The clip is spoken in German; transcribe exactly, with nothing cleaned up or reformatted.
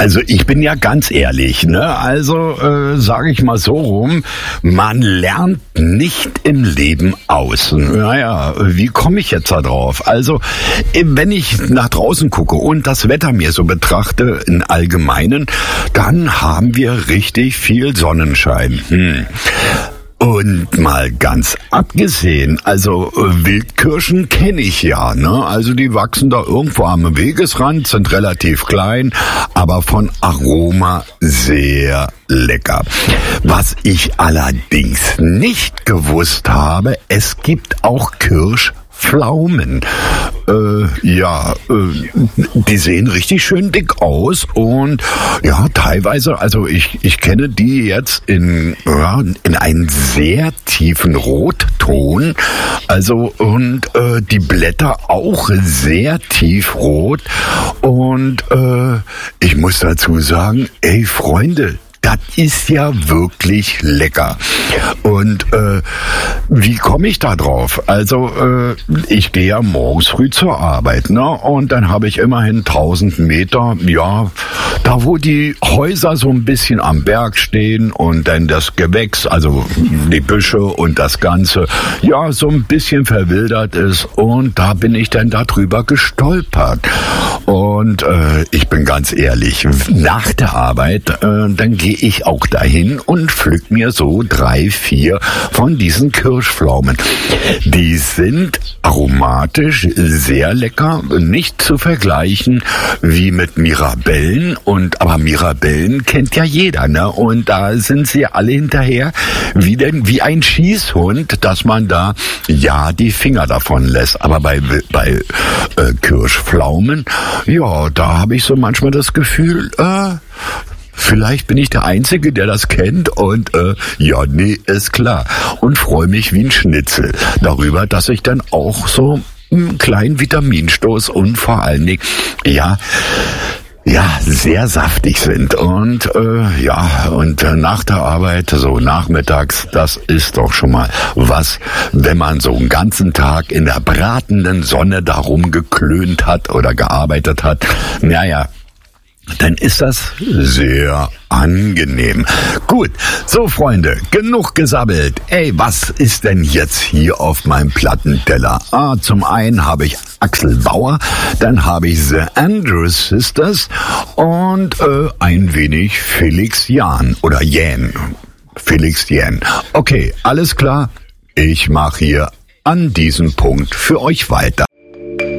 Also ich bin ja ganz ehrlich, ne? Also äh, sage ich mal so rum, man lernt nicht im Leben aus. Naja, wie komme ich jetzt da drauf? Also wenn ich nach draußen gucke und das Wetter mir so betrachte im Allgemeinen, dann haben wir richtig viel Sonnenschein. Hm. Und mal ganz abgesehen, also äh, Wildkirschen kenne ich ja, ne? Also die wachsen da irgendwo am Wegesrand, sind relativ klein, aber von Aroma sehr lecker. Was ich allerdings nicht gewusst habe, es gibt auch Kirschpflaumen. Äh, ja, äh, die sehen richtig schön dick aus und ja, teilweise, also ich, ich kenne die jetzt in, ja, in einen sehr tiefen Rotton, also und äh, die Blätter auch sehr tiefrot und äh, ich muss dazu sagen, ey Freunde, das ist ja wirklich lecker. Und äh, wie komme ich da drauf? Also äh, ich gehe ja morgens früh zur Arbeit, ne? Und dann habe ich immerhin tausend Meter, ja, da wo die Häuser so ein bisschen am Berg stehen und dann das Gewächs, also die Büsche und das Ganze, ja, so ein bisschen verwildert ist. Und da bin ich dann darüber gestolpert. Und äh, ich bin ganz ehrlich, nach der Arbeit, äh, dann gehe ich auch dahin und pflück mir so drei, vier von diesen Kirschpflaumen. Die sind aromatisch sehr lecker, nicht zu vergleichen wie mit Mirabellen. Und aber Mirabellen kennt ja jeder, ne? Und da sind sie alle hinterher, wie denn wie ein Schießhund, dass man da ja die Finger davon lässt. Aber bei bei äh, Kirschpflaumen, ja, da habe ich so manchmal das Gefühl, äh, vielleicht bin ich der Einzige, der das kennt und äh, ja, nee, ist klar. Und freue mich wie ein Schnitzel darüber, dass ich dann auch so einen kleinen Vitaminstoß und vor allen Dingen, ja, ja, sehr saftig sind. Und äh, ja, und äh, nach der Arbeit, so nachmittags, das ist doch schon mal was, wenn man so einen ganzen Tag in der bratenden Sonne darum geklönt hat oder gearbeitet hat. Naja, dann ist das sehr angenehm. Gut, so Freunde, genug gesabbelt. Ey, was ist denn jetzt hier auf meinem Plattenteller? Ah, zum einen habe ich Axel Bauer, dann habe ich The Andrews Sisters und äh, ein wenig Felix Jähn oder Jähn. Felix Jähn. Okay, alles klar. Ich mache hier an diesem Punkt für euch weiter.